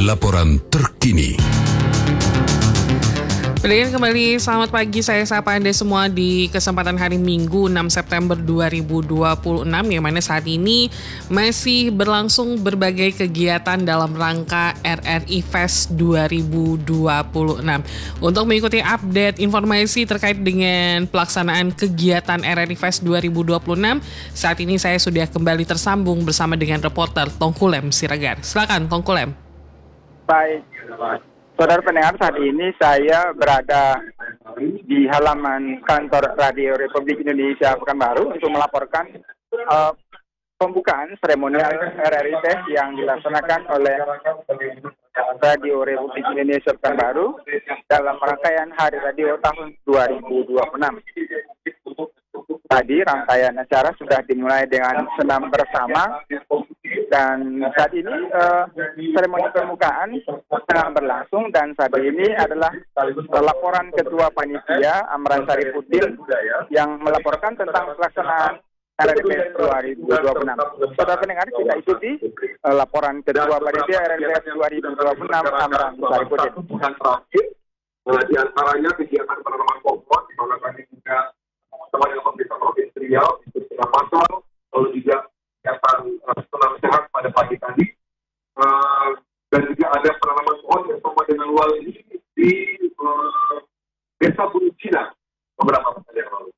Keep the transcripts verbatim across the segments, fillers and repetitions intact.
laporan terkini. Pendengar kembali, selamat pagi, saya sapa Anda semua di kesempatan hari Minggu enam September dua ribu dua puluh enam, yang mana saat ini masih berlangsung berbagai kegiatan dalam rangka R R I Fest dua ribu dua puluh enam. Untuk mengikuti update informasi terkait dengan pelaksanaan kegiatan R R I Fest dua ribu dua puluh enam, saat ini saya sudah kembali tersambung bersama dengan reporter Tongkulem Siregar. Silakan Tongkulem. Baik, saudara pendengar, saat ini saya berada di halaman kantor Radio Republik Indonesia Pekanbaru untuk melaporkan uh, pembukaan seremonial R R I Fest yang dilaksanakan oleh Radio Republik Indonesia Pekanbaru dalam rangkaian Hari Radio tahun dua ribu dua puluh enam. Tadi rangkaian acara sudah dimulai dengan senam bersama, dan saat ini uh, seremoni pembukaan tengah berlangsung, dan saat ini adalah laporan Ketua Panitia Amran Saripudin yang melaporkan tentang pelaksanaan R R I Fest dua ribu dua puluh enam. Saudara pendengar, kita ikuti uh, laporan Ketua Panitia R R I Fest dua ribu dua puluh enam Amran Saripudin. Nah, di antaranya kegiatan penanaman pohon, di mana kami juga bersama dengan pemerintah Provinsi Riau, itu sudah masuk, lalu juga kegiatan uh, senam sehat pada pagi tadi, uh, dan juga ada penanaman pohon bersama dengan wali di uh, Desa Bulu Cina beberapa hari yang lalu.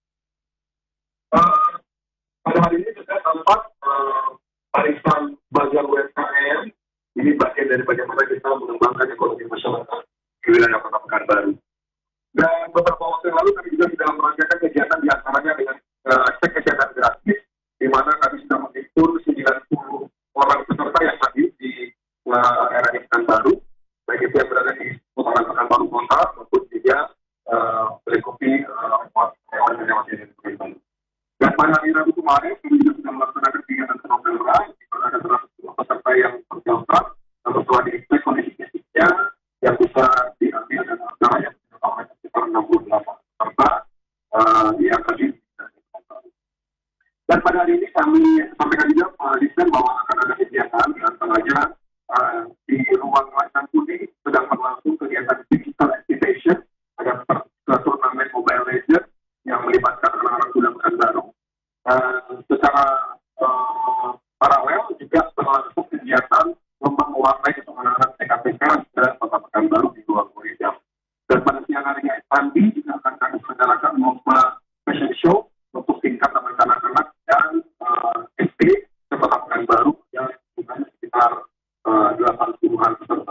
Uh, pada hari ini juga tampak uh, barisan bazar U M K M, ini bagian dari bagaimana kita mengembangkan ekonomi masyarakat di wilayah Kota Pekanbaru. Dan beberapa waktu yang lalu kami juga sudah merancangkan kegiatan di antaranya dengan uh, cek kesehatan gratis, di mana kami sudah menghitung sembilan puluh orang peserta yang hadir di uh, R R I Pekanbaru, baik itu yang berada di Kota Pekanbaru Kota maupun juga uh, melingkupi orang-orang yang di Pekanbaru. Dan pada hari Rabu kemarin kami juga sudah melaksanakan kegiatan senopelra, di mana ada seratus peserta yang terdaftar, lalu setelah diinspek kondisi fisiknya yang bisa diambil dan antara yang sekitar enam puluh delapan peserta uh, yang hadir. Dan pada hari ini kami sampaikan juga uh, desain bahwa akan ada kegiatan di antaranya uh, di ruang Lacan Kuning sedang berlangsung kegiatan digital activation, ada turnamen Mobile Legends yang melibatkan anak-anak muda Pekanbaru. Uh, secara uh, paralel juga berlangsung kegiatan lomba mewarnai untuk anak-anak T K P K dan Kota Pekanbaru di luar Korea. Dan pada siang harinya Andi juga akan kami selenggarakan lomba fashion show untuk tingkat anak-anak dan uh, S D di Kota Pekanbaru yang jumlahnya sekitar uh, delapan puluhan peserta.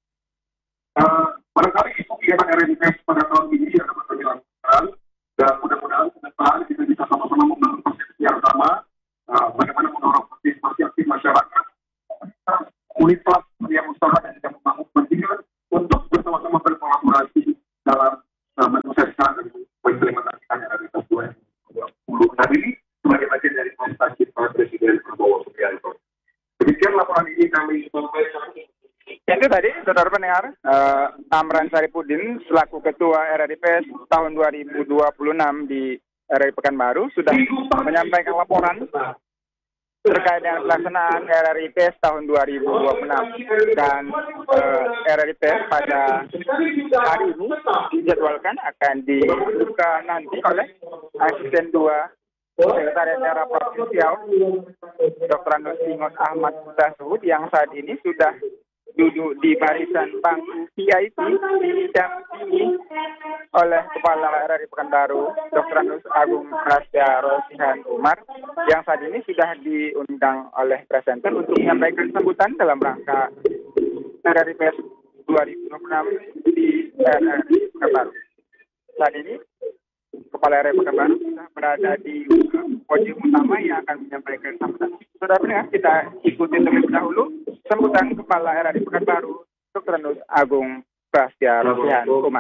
Uh, barangkali itu kegiatan R R I Fest pada tahun ini yang dapat kami lakukan, dan mudah-mudahan ke depan kita bisa sama-sama membangun persepsi yang sama, uh, bagaimana mendorong partisipasi aktif masyarakat, komunitas yang usaha dan juga membangun kepentingan untuk bersama-sama berkolaborasi dalam uh, menyukseskan dan mengimplementasikan R R I Fest dua ribu dua puluh enam ini sebagai bagian dari prestasi Pak Presiden Prabowo Subianto. Demikian laporan ini kami sampaikan. Itu tadi, saudara pendengar, uh, Amran Saripudin selaku Ketua R R I Fest tahun dua ribu dua puluh enam di R R I Pekanbaru sudah menyampaikan laporan terkait dengan pelaksanaan R R I Fest tahun dua ribu dua puluh enam. Dan uh, R R I Fest pada hari ini dijadwalkan akan dibuka nanti oleh Asisten dua Sekretariat Daerah Provinsi Riau, Doktor Anus Ingos Ahmad Tasud, yang saat ini sudah duduk di barisan bangku V I P didampingi oleh Kepala R R I Pekanbaru, Doktor Anus Agung Prasya Rosihan Umar, yang saat ini sudah diundang oleh presenter untuk menyampaikan sambutan dalam rangka R R I Fest dua ribu dua puluh enam di R R I Pekanbaru. Saat ini Kepala R R I Pekanbaru sudah berada di podium utama yang akan menyampaikan sambutan. Saudara pendengar, kita ikuti terlebih dahulu sambutan Kepala R R I Pekanbaru, Doktor Anus Agung Prasya Rosihan Umar.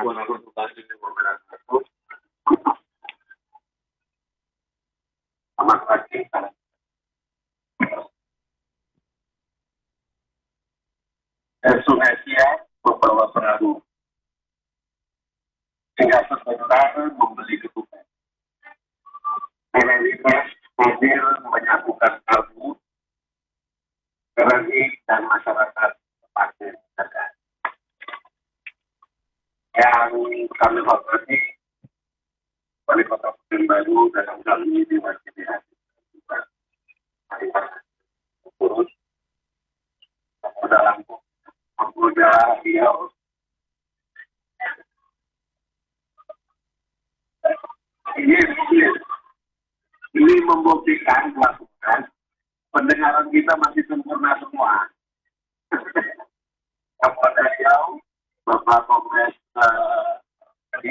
Selamat pagi. Esok Asia membawa pengaruh sehingga sebenarnya membeli ketupat. R R I Fest hadir menyatukan tamu R R I dan masyarakat sepanjang negara. yang kami hormati Wali Kota Pekanbaru dalam hal ini diwakili juga urus dalam Kapolda Riau. Ini, ini, ini membuktikan melakukan pendengaran kita masih sempurna semua. Kapolda Riau, Bapak Kongres tadi,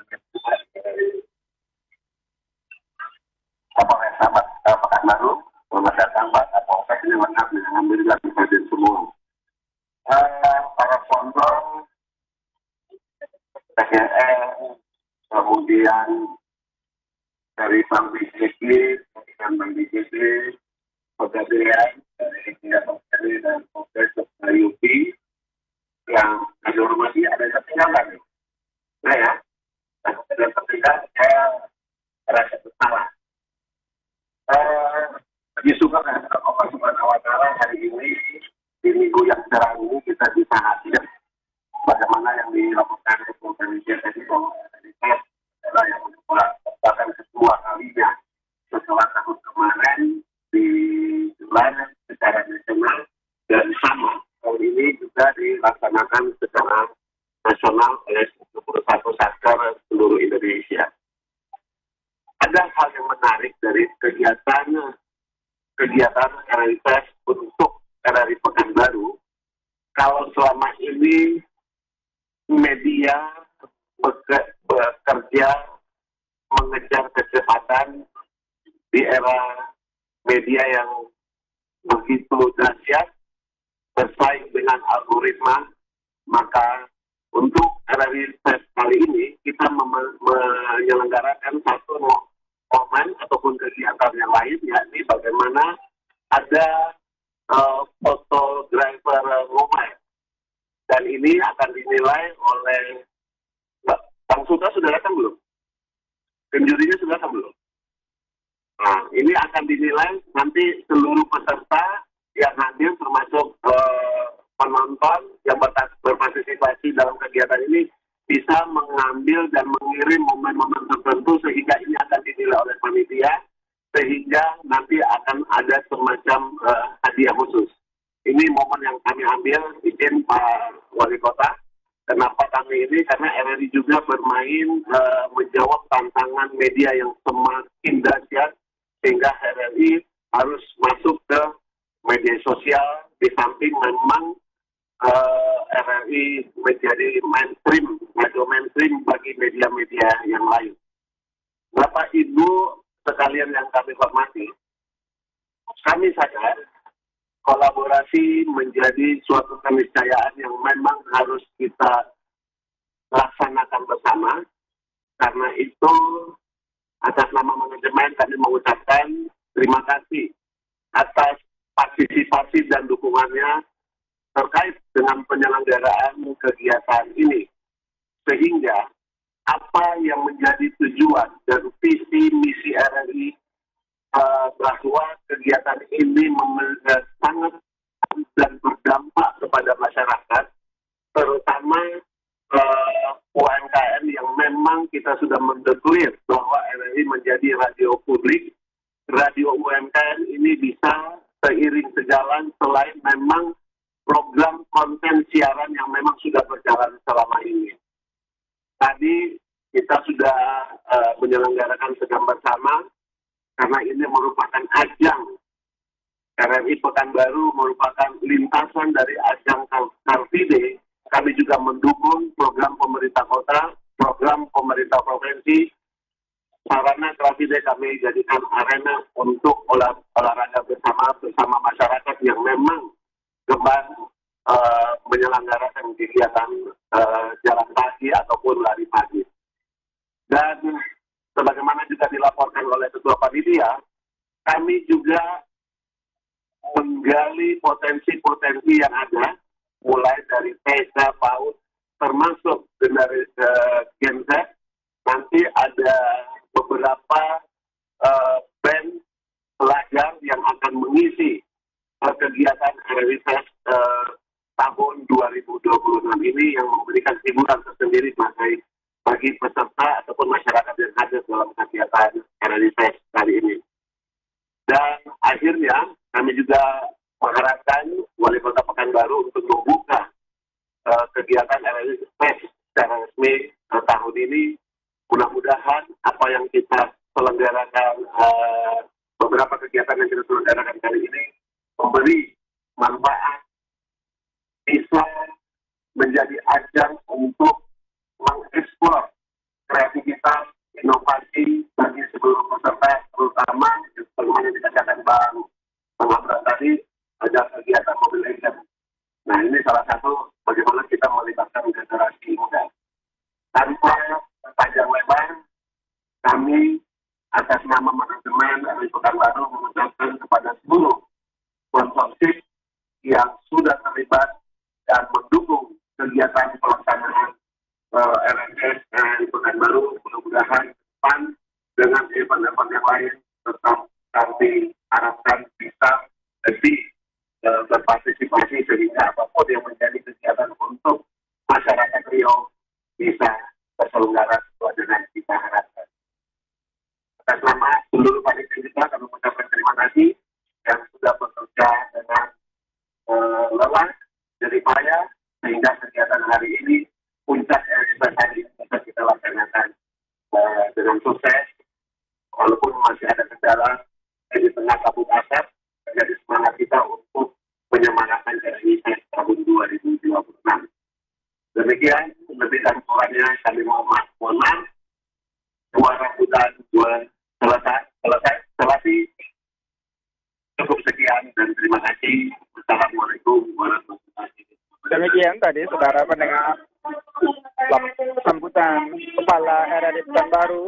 Kapolres Pekanbaru, selamat datang Pak Kapolres, ini lengkap dengan ambil lagi hadir semua. Uh, para sponsor, P G N, kemudian dari Bank B C B, kemudian Bank B C B, Pegadaian, dari pihak Pegadaian dan Polres U P, yang kami hormati ada yang ketinggalan. Nah ya, dan kemudian ketiga saya merasa bersalah. Puji syukur dengan Allah Subhanahu Wa Taala hari ini di minggu yang cerah ini kita bisa hadir bagaimana yang dilakukan Indonesia tadi bahwa Indonesia adalah yang merupakan kedua kalinya setelah tahun kemarin digelar secara nasional dan sama tahun ini juga dilaksanakan secara nasional oleh tujuh puluh satu satker seluruh Indonesia. Ada hal yang menarik dari kegiatan kegiatan R R I P E S untuk R R I Pekanbaru. Kalau selama ini media bekerja mengejar kecepatan di era media yang begitu dahsyat bersaing dengan algoritma, maka untuk R R I P E S kali ini kita mem- menyelenggarakan satu momen ataupun kegiatan yang lain, yakni bagaimana ada uh, fotografer mobile, dan ini akan dinilai oleh Bang Sutra. Sudah datang belum? Penjurinya sudah datang belum? Nah, ini akan dinilai nanti seluruh peserta yang hadir termasuk uh, penonton yang berpartisipasi dalam kegiatan ini bisa mengambil dan mengirim momen-momen tertentu sehingga ini akan dinilai oleh panitia, sehingga nanti akan ada semacam uh, hadiah khusus. Ini momen yang kami ambil, izin Pak Wali Kota. Kenapa kami ini? Karena R R I juga bermain uh, menjawab tantangan media yang semakin dahsyat, sehingga R R I harus masuk ke media sosial, di samping memang uh, R R I menjadi mainstream, radio mainstream bagi media-media yang lain. Bapak Ibu sekalian yang kami hormati, kami sadar kolaborasi menjadi suatu keniscayaan yang memang harus kita laksanakan bersama. Karena itu, atas nama manajemen kami mengucapkan terima kasih atas partisipasi dan dukungannya terkait dengan penyelenggaraan kegiatan ini, sehingga apa yang menjadi tujuan dan visi misi R R I uh, bahwa kegiatan ini mem- sangat dan berdampak kepada masyarakat, terutama uh, U M K M yang memang kita sudah mendeklir bahwa R R I menjadi radio publik. Radio U M K M ini bisa seiring sejalan selain memang program konten siaran yang memang sudah berjalan selama ini. Tadi kita sudah uh, menyelenggarakan sedang bersama, karena ini merupakan ajang R R I Pekanbaru, merupakan lintasan dari ajang Car Free Day. Kami juga mendukung program pemerintah kota, program pemerintah provinsi. Sarana Car Free Day kami jadikan arena untuk olah, olahraga bersama bersama masyarakat yang memang gemar uh, menyelenggarakan kegiatan uh, jalan pagi ataupun lari pagi. Dan sebagaimana juga dilaporkan oleh Ketua Panitia, kami juga menggali potensi-potensi yang ada, mulai dari T K, PAUD, termasuk dari uh, Gen Z. Nanti ada beberapa uh, band pelajar yang akan mengisi uh, kegiatan R R I P E S uh, tahun dua ribu dua puluh enam ini yang memberikan hiburan tersendiri kegiatan R R I Fest secara resmi uh, tahun ini. Mudah-mudahan apa yang kita selenggarakan, uh, beberapa kegiatan yang kita selenggarakan kali ini memberi manfaat, bisa menjadi ajang untuk mengeksplor kreativitas, inovasi bagi seluruh peserta, terutama yang dikatakan baru. Pengambilan tadi ada kegiatan mobilization. Nah, ini salah satu bagaimana kita melibatkan generasi muda. Tanpa panjang lebar, kami atas nama manajemen dari Pekanbaru mengucapkan kepada seluruh sponsorship yang sudah terlibat dan mendukung kegiatan pelaksanaan uh, R N S di Pekanbaru. Mudah-mudahan depan dengan event-event yang lain tetap kami harapkan bisa lebih uh, berpartisipasi sehingga apapun yang menjadi kegiatan untuk masyarakat Riau bisa terselenggara sesuai dengan kita harapkan. Atas nama seluruh panitia kita kami mengucapkan terima kasih yang sudah bekerja dengan uh, lelah, jerih payah sehingga kegiatan hari ini puncak event hari ini bisa kita laksanakan uh, dengan sukses. Walaupun masih ada kendala di tengah kabut asap, menjadi semangat kita untuk menyemarakan R R I Fest tahun dua ribu dua puluh enam. Demikian, lebih dan kurangnya kami mohon maaf, mohon maaf. Suara hutan dua selesai, selesai, selesai. Cukup sekian dan terima kasih. Assalamualaikum warahmatullahi wabarakatuh. Demikian tadi saudara pendengar sambutan Kepala R R I Pekanbaru,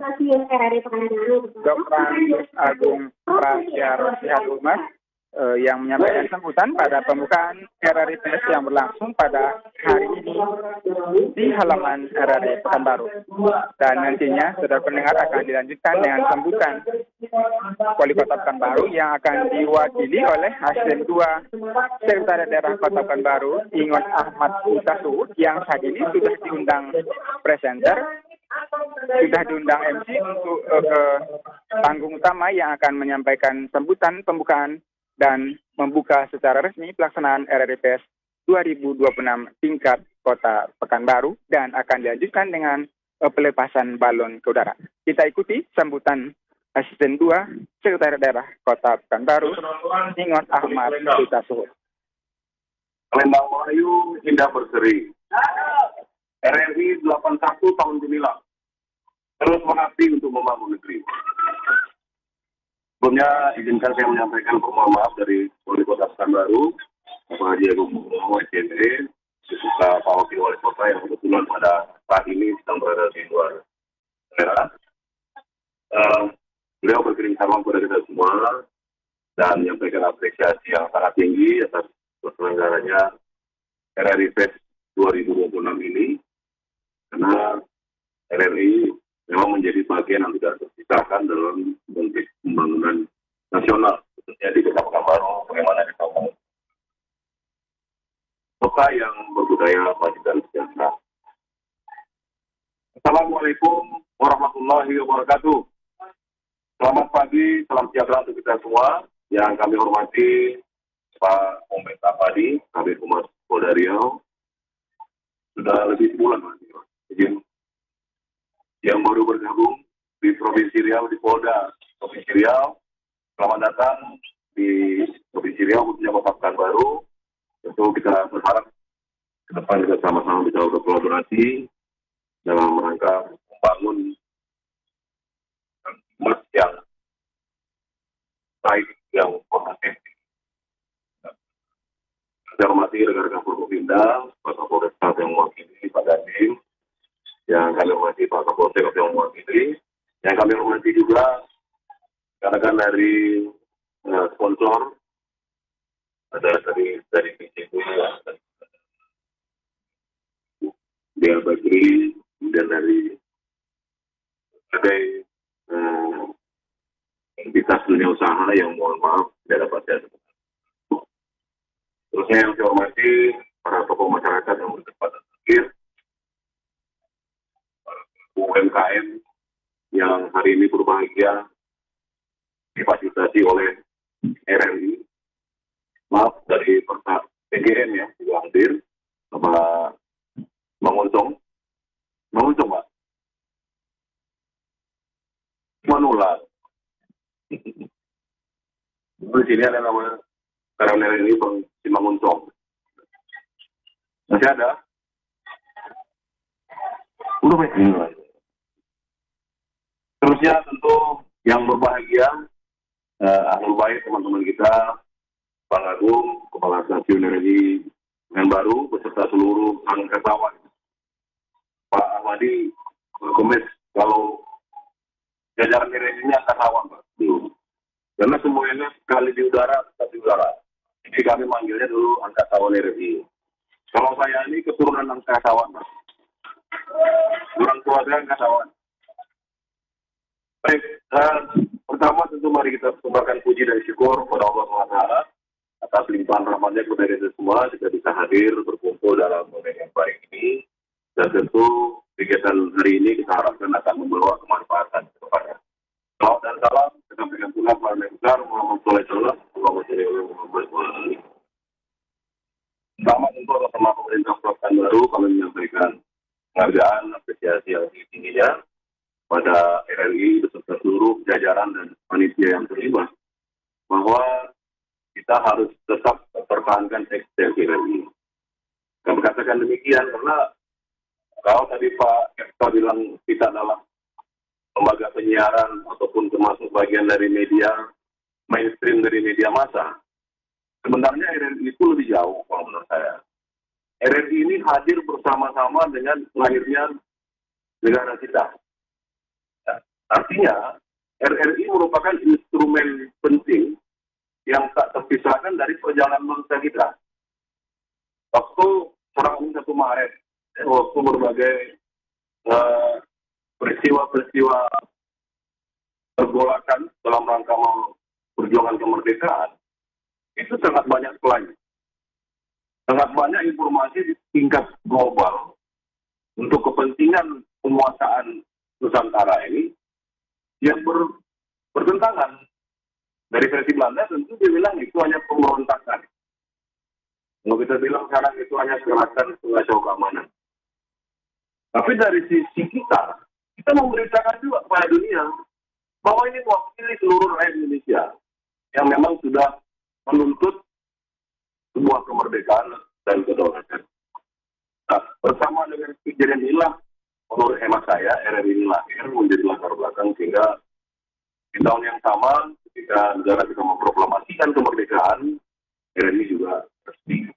Dokter Agung Prahyar Sihat Humas, eh, yang menyampaikan sambutan pada pembukaan R R I Fest yang berlangsung pada hari ini di halaman R R I Pekanbaru. Dan nantinya saudara pendengar akan dilanjutkan dengan sambutan Wali Kota Pekanbaru yang akan diwakili oleh Asisten dua Sekretariat Daerah Kota Pekanbaru, Ingon Ahmad Utasu, yang saat ini sudah diundang presenter, sudah diundang M C untuk uh, ke panggung utama yang akan menyampaikan sambutan pembukaan dan membuka secara resmi pelaksanaan R R I Fest dua ribu dua puluh enam tingkat Kota Pekanbaru dan akan dilanjutkan dengan uh, pelepasan balon ke udara. Kita ikuti sambutan Asisten dua Sekretariat Daerah Kota Pekanbaru, Ingon Ahmad Utasu. Lembang Melayu indah berseri. R R I delapan puluh satu tahun gemilang. Terus mengabdi untuk membangun negeri. Sebelumnya izinkan saya menyampaikan permohonan maaf dari Wali Kota Pekanbaru, Bapak Haji Agung W C D, serta Pak Wakil Wali Kota yang kebetulan pada saat ini sedang berada di luar daerah. Uh, beliau berkirim salam kepada kita semua dan menyampaikan apresiasi yang sangat tinggi atas terselenggaranya R R I Fest dua ribu dua puluh enam ini, karena R R I memang menjadi bagian yang tidak terpisahkan dalam konteks pembangunan nasional, khususnya di Kota Pekanbaru, bagaimana kita mau kota yang berbudaya baik dan sejahtera. Assalamualaikum warahmatullahi wabarakatuh. Selamat pagi, salam sejahtera untuk kita semua. Yang kami hormati Pak Omet Tapadi, Kabid Humas Polda Riau. Sudah lebih sebulan, Mas. Jadi, yang baru bergabung di Provinsi Riau, di Polda Provinsi Riau. Selamat datang di Provinsi Riau, khususnya Kota Pekanbaru. Tentu kita berharap ke depan kita sama-sama bisa berkolaborasi dalam rangka membangun emas yang baik, yang positif. Saya hormati rekan-rekan Forkopimda, Pak Kapolres yang mewakili, Pak Dandim, yang kami hormati Pak Kapolsek yang mewakili, yang kami hormati juga rekan-rekan dari uh, sponsor, ada dari dari P C B, Dia Bagri, kemudian dari berbagai uh, entitas dunia usaha yang mohon maaf tidak dapat saya sebutkan. Terusnya yang saya hormati para tokoh masyarakat yang berkesempatan hadir, U M K M yang hari ini berbahagia difasilitasi oleh R R I. Maaf dari P G N ya juga hadir, Bapak sini ada nama karyawan ini Bang Simanguncong. Masih ada? Udah baik ini lagi. Terusnya tentu yang berbahagia, eh, ahlul bait teman-teman kita, Bang Agung, Kepala Stasiun R R I yang baru beserta seluruh angkatan. Pak Ahmadi komis kalau jajaran R R I ini angkatan, Pak. Karena semuanya sekali di udara, tetap di udara. Jadi kami manggilnya dulu angkatan R R I. Kalau saya ini keturunan angkatan, Pak. Orang tua saya angkatan. Baik, uh, pertama tentu mari kita sebarkan puji dan syukur kepada Allah subhanahu wa taala atas limpahan rahmatnya kepada kita semua kita bisa hadir berkumpul dalam momen yang baik ini, dan tentu kegiatan hari ini kita harapkan akan membawa kemanfaatan kepada. Salam dan salam kita berikan pula kepada Nabi besar Muhammad Sallallahu Alaihi Wasallam. Sama tentu bersama pemerintah provinsi baru kami menyampaikan penghargaan apresiasi yang tingginya pada R R I beserta seluruh jajaran dan panitia yang terlibat bahwa kita harus tetap mempertahankan eksistensi R R I. Kami katakan demikian karena kalau tadi Pak Kepta bilang kita adalah lembaga penyiaran ataupun termasuk bagian dari media mainstream dari media massa, sebenarnya R R I itu lebih jauh kalau menurut saya. R R I ini hadir bersama-sama dengan lahirnya negara kita. Artinya, R R I merupakan instrumen penting yang tak terpisahkan dari perjalanan bangsa kita. Waktu perang satu Maret, waktu berbagai uh, peristiwa-peristiwa pergolakan dalam rangka perjuangan kemerdekaan, itu sangat banyak sekali. Sangat banyak informasi di tingkat global untuk kepentingan penguasaan Nusantara ini yang ber, bertentangan. Dari versi Belanda tentu dia bilang itu hanya pemberontakan. Kalau kita bilang sekarang itu hanya gerakan pengacau keamanan. Tapi dari sisi kita, kita memberitakan juga kepada dunia bahwa ini mewakili seluruh rakyat Indonesia yang memang sudah menuntut sebuah kemerdekaan dan kedaulatan. Nah, bersama dengan kejadian inilah menurut hemat saya, R R I ini lahir menjadi latar belakang sehingga di tahun yang sama ketika negara kita memproklamasikan kemerdekaan, R R I juga resmi.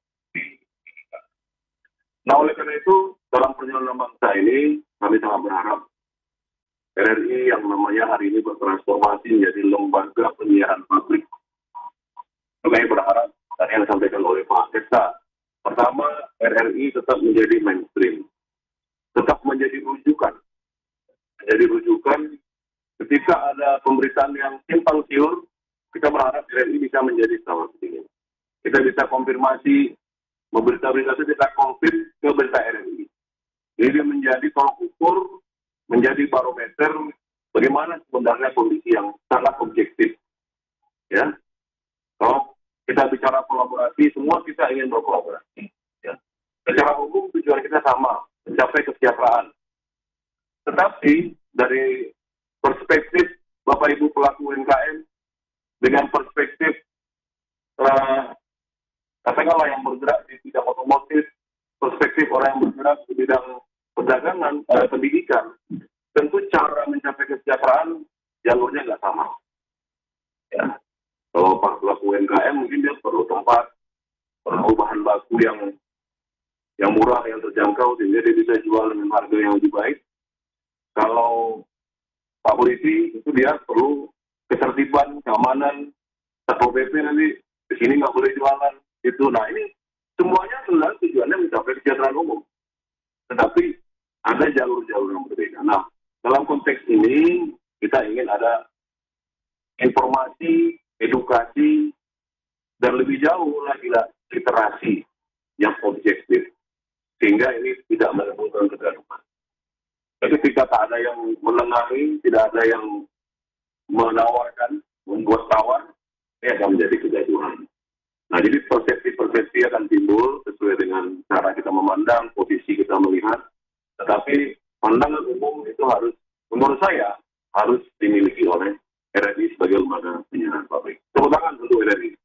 Nah, oleh karena itu, dalam perjalanan bangsa ini, kami sangat berharap R R I yang namanya hari ini bertransformasi menjadi lembaga penyiaran publik. Kami berharap, tadi yang disampaikan oleh Pak Kepta, pertama, R R I tetap menjadi mainstream. Tetap menjadi rujukan. Menjadi rujukan ketika ada pemberitaan yang simpang siur, kita berharap R R I bisa menjadi salah satunya. Kita bisa konfirmasi, berita-berita itu kita konfirm ke berita R R I. Jadi menjadi tolak ukur, menjadi barometer bagaimana sebenarnya kondisi yang sangat objektif. Ya, kalau kita bicara kolaborasi, semua kita ingin berkolaborasi. Ya. Secara umum tujuan kita sama, mencapai kesejahteraan. Tetapi dari perspektif Bapak Ibu pelaku U M K M, dengan perspektif uh, katakanlah yang bergerak di bidang otomotif, perspektif orang yang bergerak di bidang perdagangan, uh, pendidikan, tentu cara mencapai kesejahteraan jalurnya nggak sama. Ya. Kalau Pak pelaku U M K M mungkin dia perlu tempat, perlu bahan baku yang yang murah, yang terjangkau, sehingga dia bisa jual dengan harga yang lebih baik. Kalau Pak Polisi, itu dia perlu ketertiban, keamanan, Satpol P P nanti di sini nggak boleh jualan. Itu, nah ini semuanya sebenarnya tujuannya mencapai kesejahteraan umum. Tetapi ada jalur-jalur yang berbeda. Nah, dalam konteks ini kita ingin ada informasi, edukasi, dan lebih jauh lagi lah literasi yang objektif. Sehingga ini tidak menimbulkan kegaduhan. Jadi ketika tak ada yang menengahi, tidak ada yang menawarkan, membuat tawar, ini akan menjadi kegaduhan. Nah, jadi persepsi-persepsi akan timbul sesuai dengan cara kita memandang, posisi kita melihat. Tetapi pandangan umum itu harus, menurut saya, harus dimiliki oleh R R I sebagai lembaga penyiaran publik. Tepuk tangan untuk R R I.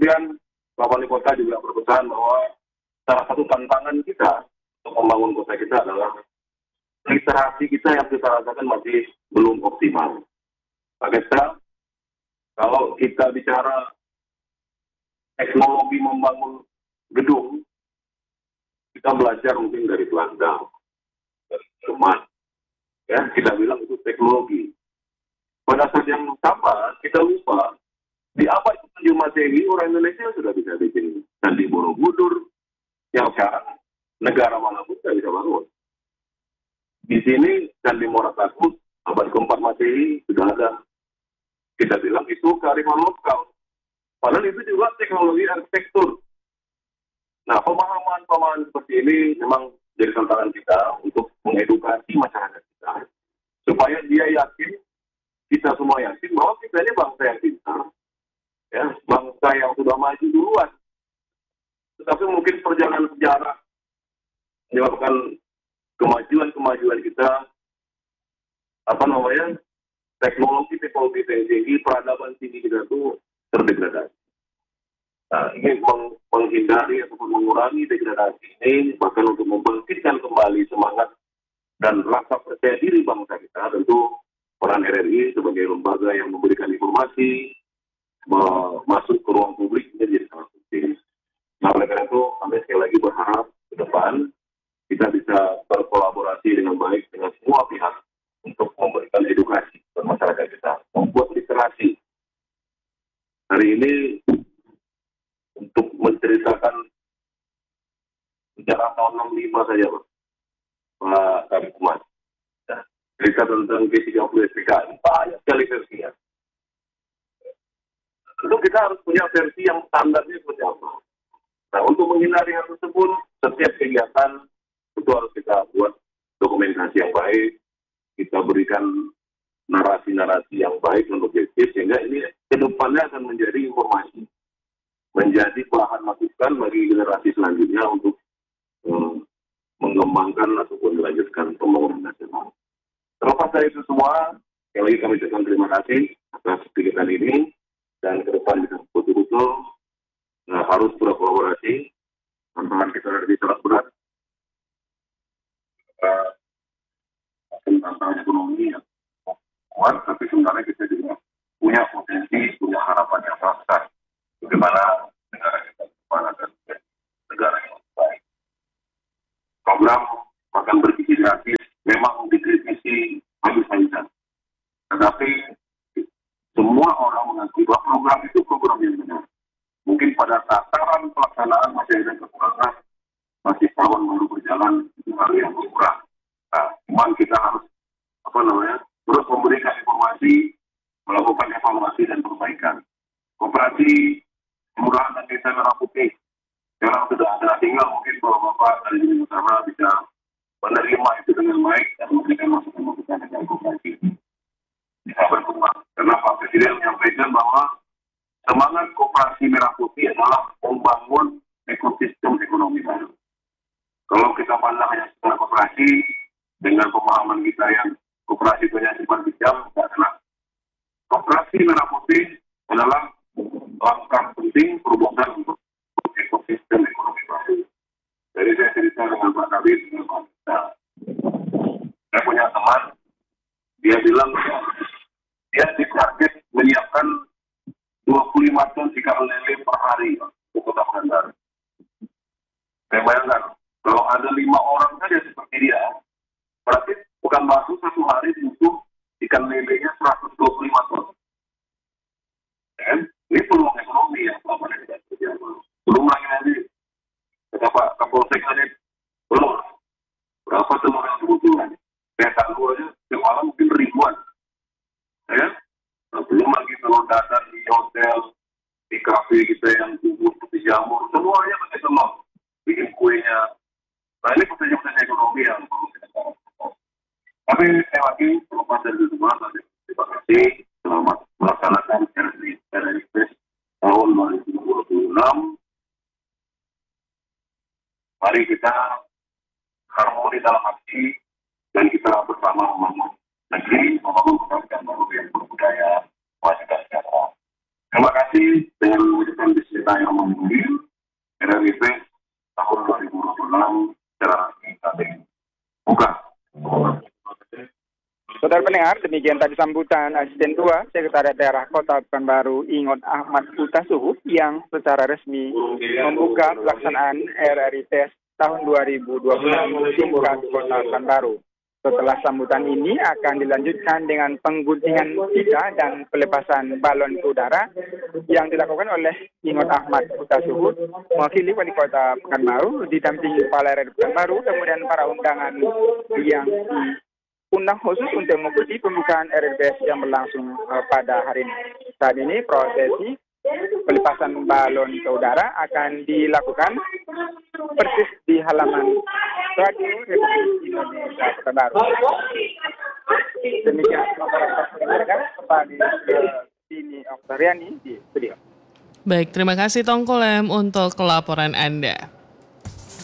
kemudian Pak Wali Kota juga berpesan bahwa salah satu tantangan kita untuk membangun kota kita adalah literasi kita yang kita rasakan masih belum optimal. Pak Kesta, kalau kita bicara teknologi membangun gedung, kita belajar mungkin dari Belanda, dari Jerman. Ya, kita bilang itu teknologi. Pada saat yang sama, kita lupa, di abad ketujuh Masehi, orang Indonesia sudah bisa bikin Candi Borobudur, yang sekarang negara manapun tidak bisa bangun. Di sini Candi Muara Takus, abad keempat Masehi, sudah ada. Kita bilang itu kearifan lokal. Padahal itu juga teknologi arsitektur. Nah, pemahaman-pemahaman seperti ini memang jadi tantangan kita untuk mengedukasi masyarakat kita. Supaya dia yakin, kita semua yakin bahwa kita ini bangsa yang pintar. Ya, bangsa yang sudah maju duluan. Tetapi mungkin perjalanan sejarah menyebabkan kemajuan-kemajuan kita, apa namanya, teknologi-teknologi tinggi, peradaban tinggi kita itu terdegradasi. Nah, ini meng- menghindari atau mengurangi degradasi ini, bahkan untuk membangkitkan kembali semangat dan rasa percaya diri bangsa kita, tentu peran R R I sebagai lembaga yang memberikan informasi, masuk ke ruang publik ini jadi sangat penting. Nah, oleh karena itu, kami sekali lagi berharap ke depan kita bisa berkolaborasi dengan baik dengan semua pihak untuk memberikan edukasi ke masyarakat kita, membuat literasi. Hari ini untuk menceritakan sejarah tahun enam puluh lima saja, Pak, Pak Kabit Humas. Ya, cerita tentang G tiga puluh S P K I, banyak sekali versinya. Tentu kita harus punya versi yang standarnya seperti apa. Nah, untuk menghindari hal tersebut, setiap kegiatan itu harus kita buat dokumentasi yang baik, kita berikan narasi-narasi yang baik dan objektif, sehingga ini ke depannya akan menjadi informasi, menjadi bahan masukan bagi generasi selanjutnya untuk hmm, mengembangkan ataupun melanjutkan pembangunan nasional. Terlepas dari itu semua, sekali lagi kami ucapkan terima kasih atas kegiatan ini, dan ke depan kita betul-betul nah, harus berkolaborasi. Tantangan kita lebih sangat berat. Uh, tantangan ekonomi yang kuat, tapi sebenarnya kita juga punya potensi, punya harapan yang sangat besar. Bagaimana negara kita kemana dan negara yang lebih baik. Program akan bergizi gratis memang dikritisi habis-habisan. Tetapi semua orang mengakui bahwa program itu program yang benar. Mungkin pada tataran pelaksanaan masih ada kekurangan, masih tahun baru berjalan, itu hal yang kurang. Nah, cuman kita harus, apa namanya, terus memberikan informasi, melakukan evaluasi dan perbaikan. Koperasi Kelurahan dan Desa Merah Putih sekarang sudah ada, tinggal mungkin Bapak-Bapak dari Unit Utama bisa menerima itu dengan baik dan memberikan masukan-masukan dengan koperasi bisa berkembang. Karena Pak Presiden menyampaikan bahwa semangat Koperasi Merah Putih adalah membangun ekosistem ekonomi baru. Kalau kita pandang hanya secara koperasi, dengan pemahaman kita yang koperasi itu hanya simpan pinjam, tidak kena. Koperasi Merah Putih adalah langkah penting perubahan untuk ekosistem ekonomi baru. Jadi saya cerita dengan Pak Kabit, dengan Pak Kita. Saya punya teman, dia bilang dia ditarget menyiapkan dua puluh lima ton ikan lele per hari ke Kota Pekanbaru. Saya bayangkan, kalau ada lima orang saja seperti dia, berarti Pekanbaru satu hari butuh ikan lelenya seratus dua puluh lima ton. Dan ini peluang ekonomi yang selama ini tidak terjadi. Belum lagi nanti, kata Pak Kapolsek tadi, belum. Berapa telur yang dibutuhkan? Saya tahu aja, semalam mungkin ribuan. Ya? Nah, belum lagi telur dadar di hotel, di kafe kita yang kubur, di jamur, semuanya pakai telur. Bikin kuenya. Nah, ini potensi-potensi ekonomi yang perlu kita lakukan. Tapi saya lagi, terlepas dari itu semua, terima kasih. Selamat melaksanakan R R I P tahun dua ribu dua puluh enam. Mari kita harmoni dalam hati dan kita bersama membangun negeri, membangun kebangsaan baru yang berbudaya, maju dan sejahtera. Terima kasih dengan mewujudkan bisnis yang memenuhi R R I P tahun dua ribu dua puluh enam secara resmi kami buka. Saudara pendengar, demikian tadi sambutan Asisten dua Sekretariat Daerah Kota Pekanbaru Ingot Ahmad Utasuhu yang secara resmi membuka pelaksanaan R R I P tahun dua ribu dua puluh enam tingkat Kota Pekanbaru. Setelah sambutan ini akan dilanjutkan dengan pengguntingan pita dan pelepasan balon ke udara yang dilakukan oleh Ingot Ahmad Utasuhu mewakili Wali Kota Pekanbaru didampingi Kepala R R I Pekanbaru, kemudian para undangan yang undang khusus untuk mengikuti pembukaan R R B S yang berlangsung uh, pada hari ini. Saat ini prosesi pelepasan balon ke udara akan dilakukan persis di halaman Radio Republik Indonesia Pekanbaru. Demikian laporan mereka kembali ke Dini Oktariani di studio. Baik, terima kasih Tongkolem untuk laporan Anda.